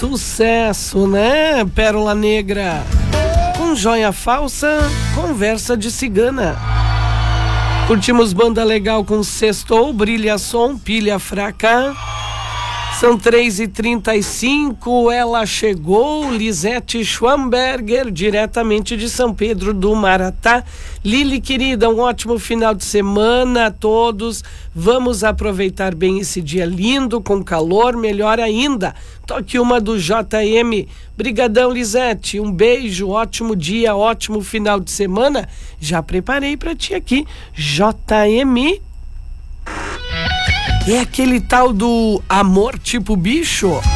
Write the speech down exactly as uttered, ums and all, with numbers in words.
Sucesso, né? Pérola Negra. Com joia falsa, conversa de cigana. Curtimos banda legal com Sextou, Brilha Som, Pilha Fraca. São três e trinta e cinco, ela chegou, Lisete Schwamberger, diretamente de São Pedro do Maratá. Lili, querida, um ótimo final de semana a todos. Vamos aproveitar bem esse dia lindo, com calor, melhor ainda. Toque uma do J M. Brigadão, Lisete, um beijo, ótimo dia, ótimo final de semana. Já preparei pra ti aqui, J M. É aquele tal do amor tipo bicho.